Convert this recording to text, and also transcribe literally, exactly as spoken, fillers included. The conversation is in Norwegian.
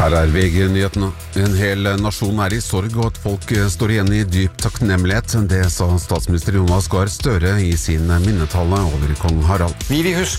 Her er V G-nyhetene. En hel nasjon er i sorg, og at folk står igjen i dyp takknemlighet. Det sa statsminister Jonas Gahr Støre i sin minnetale over kong Harald. Vi vil huske